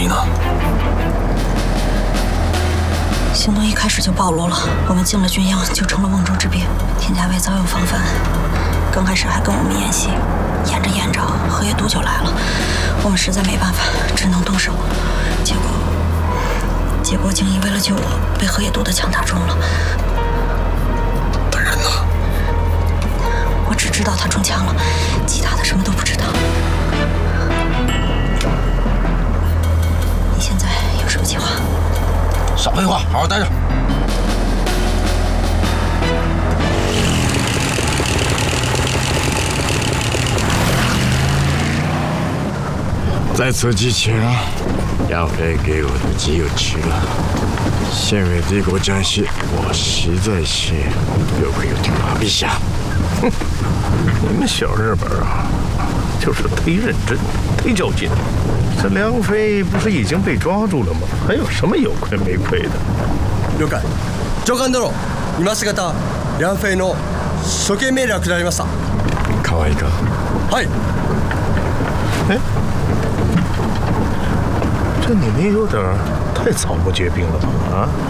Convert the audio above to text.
你呢？ 行动一开始就暴露了，我们进了军营就成了瓮中之鳖。田家卫早有防范，刚开始还跟我们演戏，演着演着，河野渡就来了，我们实在没办法，只能动手。结果景逸为了救我，被河野渡的枪打中了。 他人呢？ 我只知道他中枪了，其他的什么都不知道。你现在有什么计划？ 少废话，好好待着。 在此之前，杨飞给我的只有吃了。献给帝国将士，我实在是有愧有听啊，陛下。 哼，你们小日本啊，就是忒认真，忒较劲。这梁飞不是已经被抓住了吗？还有什么有愧没愧的？ 了解。上官殿、今しがた梁飛の処刑命令が下りました。 可愛いか？ はい。 哎，这你们有点太草木皆兵了吧？啊！